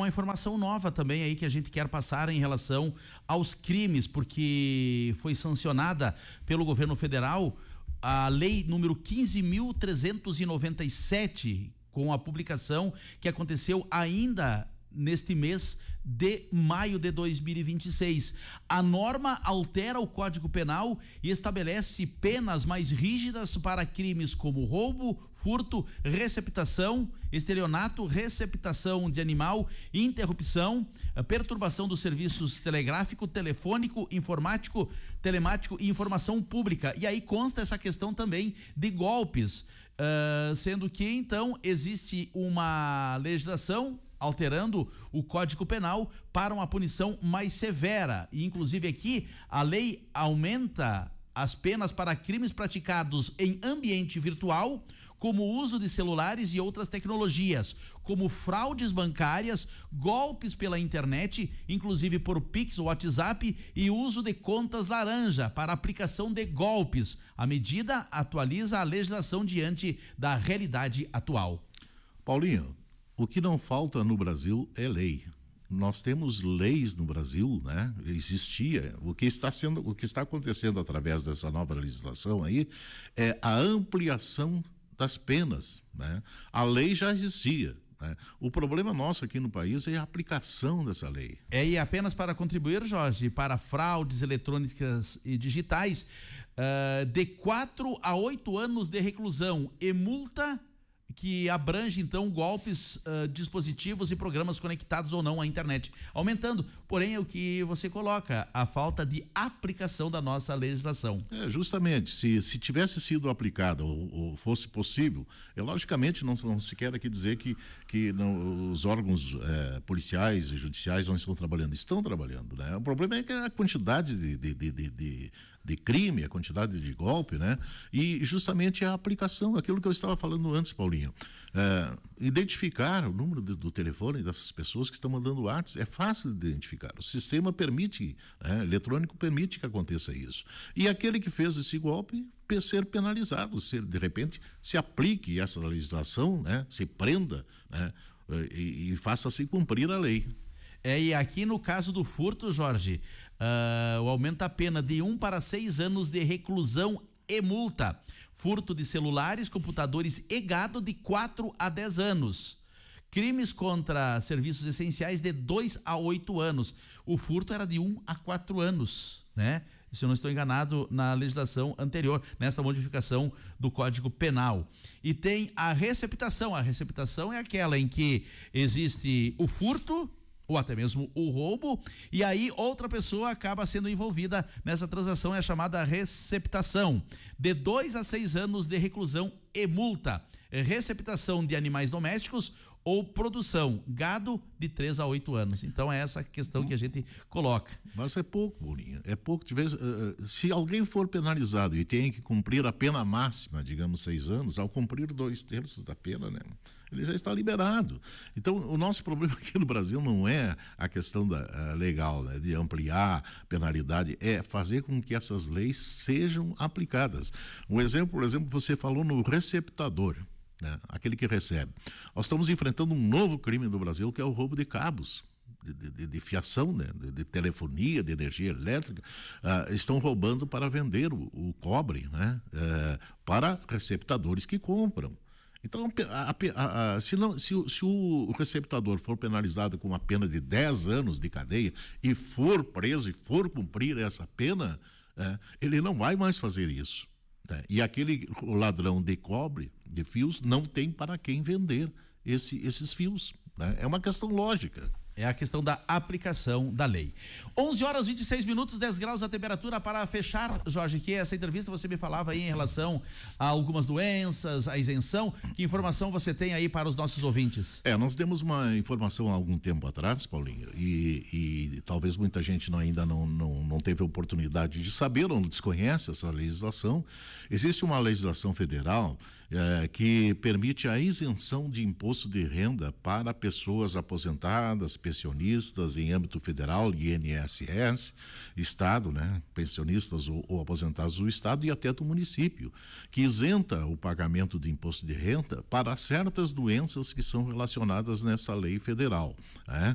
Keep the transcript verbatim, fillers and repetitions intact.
uma informação nova também aí que a gente quer passar em relação aos crimes, porque foi sancionada pelo governo federal a lei número quinze mil trezentos e noventa e sete, com a publicação que aconteceu ainda neste mês de maio de dois mil e vinte e seis. A norma altera o Código Penal e estabelece penas mais rígidas para crimes como roubo, furto, receptação, estelionato, receptação de animal, interrupção, perturbação dos serviços telegráfico, telefônico, informático, telemático e informação pública. E aí consta essa questão também de golpes, uh, sendo que então existe uma legislação alterando o Código Penal para uma punição mais severa. E inclusive aqui a lei aumenta as penas para crimes praticados em ambiente virtual, como o uso de celulares e outras tecnologias, como fraudes bancárias, golpes pela internet, inclusive por Pix ou WhatsApp, e uso de contas laranja para aplicação de golpes. A medida atualiza a legislação diante da realidade atual. Paulinho, o que não falta no Brasil é lei. Nós temos leis no Brasil, né? Existia. O que está sendo, o que está acontecendo através dessa nova legislação aí é a ampliação das penas, né? A lei já existia, né? O problema nosso aqui no país é a aplicação dessa lei. É, e apenas para contribuir, Jorge, para fraudes eletrônicas e digitais, uh, de quatro a oito anos de reclusão e multa que abrange então golpes, uh, dispositivos e programas conectados ou não à internet, aumentando, porém é o que você coloca, a falta de aplicação da nossa legislação. É, justamente, se, se tivesse sido aplicada ou, ou fosse possível, é, logicamente não, não se quer aqui dizer que, que não, os órgãos é, policiais e judiciais não estão trabalhando, estão trabalhando, né? O problema é que a quantidade de, de, de, de, de, de crime, a quantidade de golpe, né? E justamente a aplicação, aquilo que eu estava falando antes, Paulinho. É, identificar o número de, do telefone dessas pessoas que estão mandando WhatsApp é fácil de identificar. O sistema permite, né, eletrônico permite que aconteça isso. E aquele que fez esse golpe ser penalizado, se de repente se aplique essa legislação, né, se prenda, né, e, e faça-se cumprir a lei. É, e aqui no caso do furto, Jorge, uh, o aumento da pena de um para seis anos de reclusão e multa. Furto de celulares, computadores e gado de quatro a dez anos. Crimes contra serviços essenciais de dois a oito anos. O furto era de um a quatro anos, né? Se eu não estou enganado, na legislação anterior, nesta modificação do Código Penal. E tem a receptação. A receptação é aquela em que existe o furto ou até mesmo o roubo, e aí outra pessoa acaba sendo envolvida nessa transação, é a chamada receptação. De dois a seis anos de reclusão e multa. Receptação de animais domésticos ou produção, gado de três a oito anos. Então é essa questão que a gente coloca. Mas é pouco, Bolinha, é pouco. De vez, uh, se alguém for penalizado e tem que cumprir a pena máxima, digamos seis anos, ao cumprir dois terços da pena, né, ele já está liberado. Então o nosso problema aqui no Brasil não é a questão da, uh, legal, né, de ampliar a penalidade, é fazer com que essas leis sejam aplicadas. Um exemplo, por exemplo, você falou no receptador, né? Aquele que recebe. Nós estamos enfrentando um novo crime no Brasil, que é o roubo de cabos de, de, de fiação, né? de, de telefonia, de energia elétrica. Ah, estão roubando para vender o, o cobre, né? Ah, para receptadores que compram. Então, a, a, a, se, não, se, se o receptador for penalizado com uma pena de dez anos de cadeia e for preso e for cumprir essa pena, é, ele não vai mais fazer isso. É, e aquele ladrão de cobre, de fios, não tem para quem vender esse, esses fios, né? É uma questão lógica. É a questão da aplicação da lei. onze horas e vinte e seis minutos, dez graus a temperatura. Para fechar, Jorge, que essa entrevista você me falava aí em relação a algumas doenças, a isenção. Que informação você tem aí para os nossos ouvintes? É, nós demos uma informação há algum tempo atrás, Paulinho, e, e talvez muita gente não, ainda não, não, não teve a oportunidade de saber ou não desconhece essa legislação. Existe uma legislação federal é, que permite a isenção de imposto de renda para pessoas aposentadas, pensionistas em âmbito federal, I N S S, Estado, né? Pensionistas ou, ou aposentados do Estado e até do município, que isenta o pagamento de imposto de renda para certas doenças que são relacionadas nessa lei federal, né?